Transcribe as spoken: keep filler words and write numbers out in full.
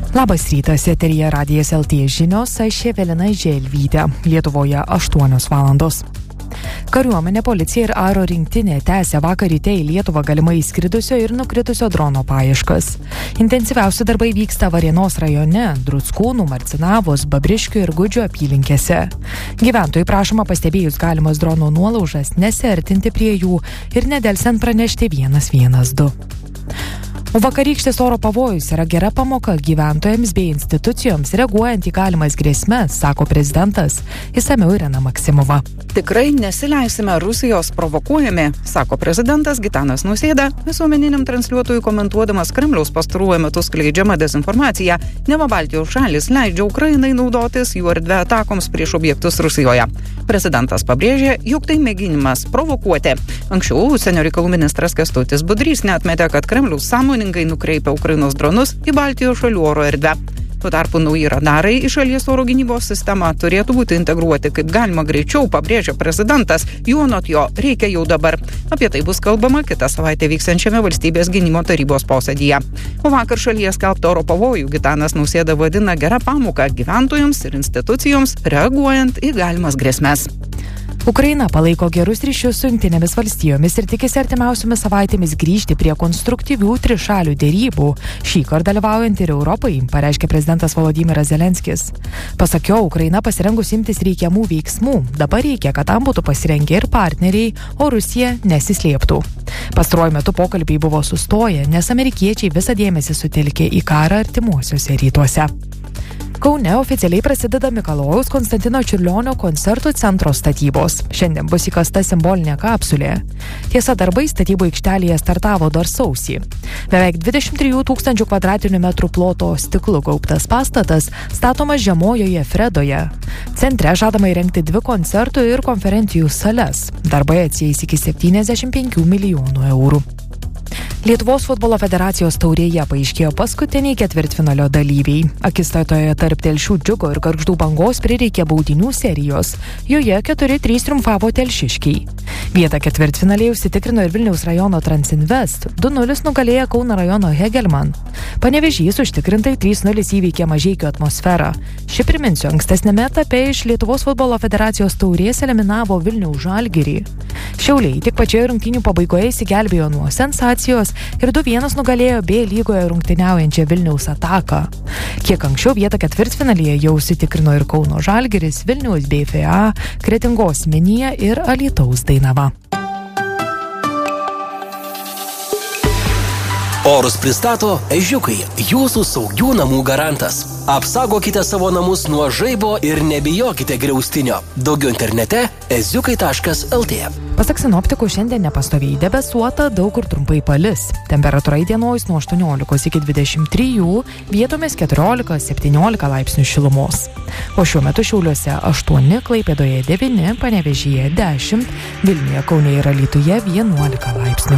Labas rytas, eteryje Radijas L T žinios, aš Evelina Želvytė. Lietuvoje aštuonios valandos. Kariuomenė, policija ir aro rinktinė tęsia vakar ryte į Lietuvą galimai įskridusio ir nukritusio drono paieškas. Intensyviausi darbai vyksta Varėnos rajone, Druckūnų, Marcinavos, Babriškių ir Gudžių apylinkėse. Gyventojai prašoma pastebėjus galimas drono nuolaužas nesiartinti prie jų ir nedelsiant pranešti vienas vienas du. O vakarykštis oro pavojus yra gera pamoka gyventojams bei institucijoms reaguojant į galimas grėsmes, sako prezidentas. Išsamiau Irena Maksimova. Tikrai nesileisime Rusijos provokuojami, sako prezidentas Gitanas Nausėda, visuomeniniam transliuotojui komentuodamas Kremliaus pastaruoju metu skleidžiamą dezinformaciją, neva Baltijos šalis leidžia Ukrainai naudotis jų erdvę atakoms prieš objektus Rusijoje. Prezidentas pabrėžė, jog tai mėginimas provokuoti. Anksčiau užsienio reikalų ministras Kęstutis Budrys neatmetė, kad Kremliaus sąmoningai nukreipia Ukrainos dronus į Baltijos šalių oro erdvę. Tuo tarpu nauji radarai į šalies oro gynybos sistemą turėtų būti integruoti kaip galima greičiau, pabrėžia prezidentas, jų anot jo reikia jau dabar. Apie tai bus kalbama kitą savaitę vyksiančiame valstybės gynimo tarybos posėdyje. O vakar šalyje skelbtą oro pavojų Gitanas Nausėda vadina gera pamoka gyventojams ir institucijoms reaguojant į galimas grėsmes. Ukraina palaiko gerus ryšius su Jungtinėmis valstijomis ir tikisi artimiausiomis savaitėmis grįžti prie konstruktyvių trišalių dėrybų, šįkart dalyvaujant ir Europai, pareiškė prezidentas Volodymyras Zelenskis. Pasak jo, Ukraina pasirengus imtis reikiamų veiksmų, dabar reikia, kad tam būtų pasirengę ir partneriai, o Rusija nesislėptų. Pastaruoju metu pokalbiai buvo sustoję, nes amerikiečiai visą dėmesį sutelkė į karą artimuosiuose rytuose. Kaune oficialiai prasideda Mikalojaus Konstantino Čiurlionio koncertų centro statybos. Šiandien bus įkasta simbolinė kapsulė. Tiesa, darbai statybų aikštelėje startavo dar sausį. Beveik dvidešimt trijų tūkstančių kvadratinių metrų ploto stiklu gaubtas pastatas statomas žemojoje Fredoje. Centre žadama įrengti dvi koncertų ir konferencijų sales. Darbai atsieis iki septyniasdešimt penkių milijonų eurų. Lietuvos futbolo federacijos taurėje paaiškėjo paskutiniai ketvirtfinalio dalyviai. Akistatoje tarp Telšių Džiugo ir Gargždų Bangos prireikė baudinių serijos. Joje keturi trys triumfavo telšiškiai. Vietą ketvirtfinaliai užsitikrino ir Vilniaus rajono Transinvest. du nulis nugalėjo Kauno rajono Hegelman. Panevėžys užtikrintai trys nulis įveikė Mažeikių Atmosferą. Ši, priminsiu, ankstesnėme etape iš Lietuvos futbolo federacijos taurės eliminavo Vilniaus Žalgirį. Šiauliai tik pačioje rungtynių pabaigoje įsigelbėjo nuo sensacijos ir du vienas nugalėjo B lygoje rungtyniaujančią Vilniaus Ataką. Kiek anksčiau vietą ketvirtfinalyje jau užsitikrino ir Kauno Žalgiris, Vilniaus B F A, Kretingos Minija ir Alytaus Dainava. Orus pristato Ežiukai, jūsų saugių namų garantas. Apsaugokite savo namus nuo žaibo ir nebijokite griaustinio. Daugiau internete eziukai taškas el tė. Pasak sinoptikų, šiandien nepastoviai debesuota, daug kur trumpai palis. Temperatūra įdienojus nuo aštuoniolikos iki dvidešimt trijų, vietomis keturiolika septyniolika laipsnių šilumos. O šiuo metu Šiauliuose aštuoni, Klaipėdoje devyni, Panevėžyje dešimt, Vilniuje, Kaune ir Alytuje vienuolika laipsnių.